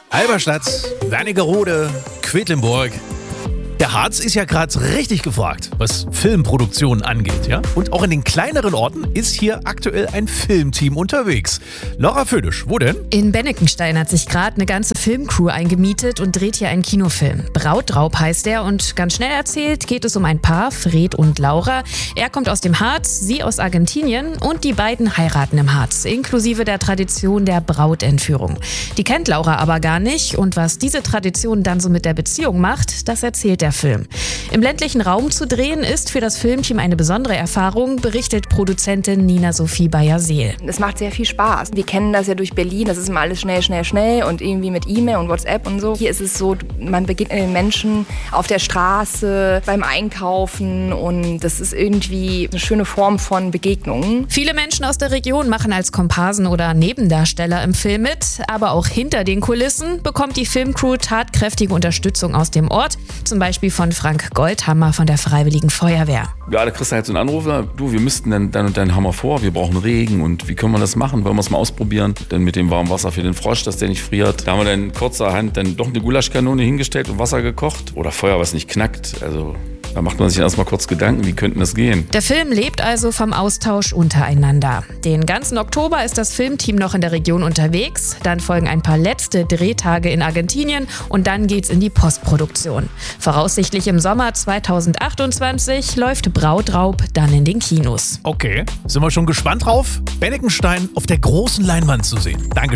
Halberstadt, Wernigerode, Quedlinburg. Der Harz ist ja gerade richtig gefragt, was Filmproduktionen angeht, ja? Und auch in den kleineren Orten ist hier aktuell ein Filmteam unterwegs. Laura Födisch, wo denn? In Bennekenstein hat sich gerade eine ganze Filmcrew eingemietet und dreht hier einen Kinofilm. Brautraub heißt er und ganz schnell erzählt geht es um ein Paar, Fred und Laura. Er kommt aus dem Harz, sie aus Argentinien und die beiden heiraten im Harz, inklusive der Tradition der Brautentführung. Die kennt Laura aber gar nicht und was diese Tradition dann so mit der Beziehung macht, das erzählt der Film. Im ländlichen Raum zu drehen ist für das Filmteam eine besondere Erfahrung, berichtet Produzentin Nina-Sophie Bayer-Seel. Es macht sehr viel Spaß. Wir kennen das ja durch Berlin, das ist immer alles schnell, schnell, schnell und irgendwie mit E-Mail und WhatsApp und so. Hier ist es so, man begegnet den Menschen auf der Straße, beim Einkaufen und das ist irgendwie eine schöne Form von Begegnung. Viele Menschen aus der Region machen als Komparsen oder Nebendarsteller im Film mit, aber auch hinter den Kulissen bekommt die Filmcrew tatkräftige Unterstützung aus dem Ort, zum Beispiel von Frank Goldhammer von der Freiwilligen Feuerwehr. Ja, da kriegst du halt so einen Anruf, du, wir müssten dann und dann Hammer vor, wir brauchen Regen und wie können wir das machen? Wollen wir es mal ausprobieren? Dann mit dem warmen Wasser für den Frosch, dass der nicht friert. Da haben wir dann kurzerhand dann doch eine Gulaschkanone hingestellt und Wasser gekocht oder Feuer, was nicht knackt. Also da macht man sich erstmal kurz Gedanken, wie könnte das gehen? Der Film lebt also vom Austausch untereinander. Den ganzen Oktober ist das Filmteam noch in der Region unterwegs. Dann folgen ein paar letzte Drehtage in Argentinien und dann geht's in die Postproduktion. Voraussichtlich im Sommer 2028 läuft Brautraub dann in den Kinos. Okay, sind wir schon gespannt drauf? Bennekenstein auf der großen Leinwand zu sehen. Dankeschön.